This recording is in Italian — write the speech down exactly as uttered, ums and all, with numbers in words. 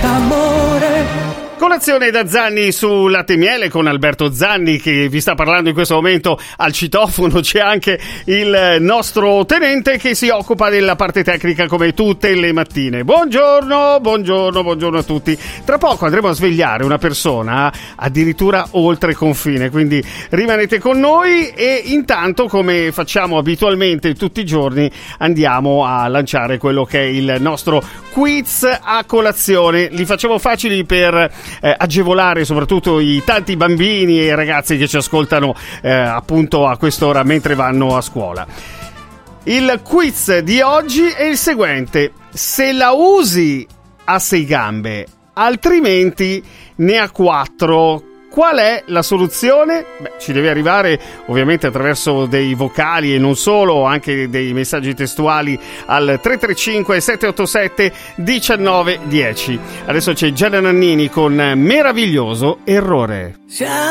d'amore. Colazione da Zanni su Latte e Miele con Alberto Zanni che vi sta parlando in questo momento al citofono. C'è anche il nostro tenente che si occupa della parte tecnica come tutte le mattine. Buongiorno, buongiorno, buongiorno a tutti. Tra poco andremo a svegliare una persona addirittura oltre confine, quindi rimanete con noi e intanto, come facciamo abitualmente tutti i giorni, andiamo a lanciare quello che è il nostro quiz a colazione. Li facciamo facili per Eh, agevolare soprattutto i tanti bambini e ragazzi che ci ascoltano eh, appunto a quest'ora mentre vanno a scuola. Il quiz di oggi è il seguente: se la usi ha sei gambe, altrimenti ne ha quattro, qual è la soluzione? Beh, ci deve arrivare ovviamente attraverso dei vocali e non solo, anche dei messaggi testuali al tre tre cinque sette otto sette uno nove uno zero. Adesso c'è Gianna Nannini con Meraviglioso Errore.